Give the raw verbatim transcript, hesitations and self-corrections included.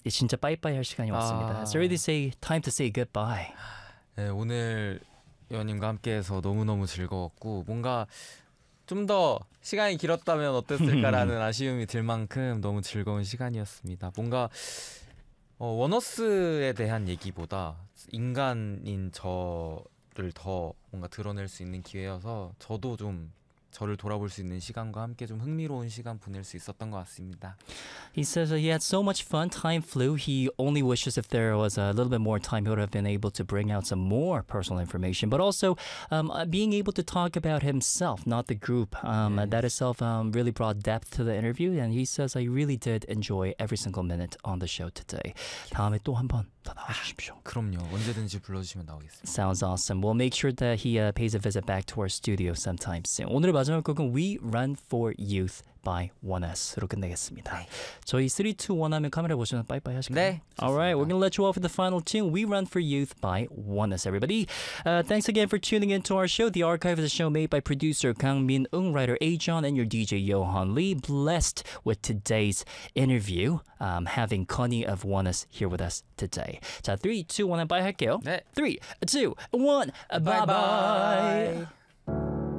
진짜 빠이빠이 할 시간이 왔습니다. 아. It's already say, time to say goodbye. 네, 오늘 여님과 함께해서 너무너무 즐거웠고 뭔가 좀 더 시간이 길었다면 어땠을까라는 아쉬움이 들 만큼 너무 즐거운 시간이었습니다. 뭔가 어, 원어스에 대한 얘기보다 인간인 저를 더 뭔가 드러낼 수 있는 기회여서 저도 좀 저를 돌아볼 수 있는 시간과 함께 좀 흥미로운 시간 보낼 수 있었던 것 같습니다. He says that he had so much fun. Time flew. He only wishes if there was a little bit more time, he would have been able to bring out some more personal information. But also, um, uh, being able to talk about himself, not the group, um, Yes. that itself um, really brought depth to the interview. And he says, I really did enjoy every single minute on the show today. 다음에 또 한 번 더 나와주십시오. 그럼요. 언제든지 불러주시면 나오겠습니다. Sounds awesome. We'll make sure that he uh, pays a visit back to our studio sometime soon. 오늘의 마지막 곡은 We Run for Youth by 원에스로 끝내겠습니다. 네. 저희 three, two, one 하면 카메라 보시면 빠이빠이 하실까요? 네. Alright, we're going to let you off with the final tune, We Run for Youth by 원에스, everybody. Uh, thanks again for tuning into our show. The archive is a show made by producer Kang Min-eung, writer A-John, and your D J Johan Lee. Blessed with today's interview, um, having Connie of 원에스 here with us today. 자, three, two, one, and bye 할게요. 네. three, two, one, bye-bye. Bye-bye.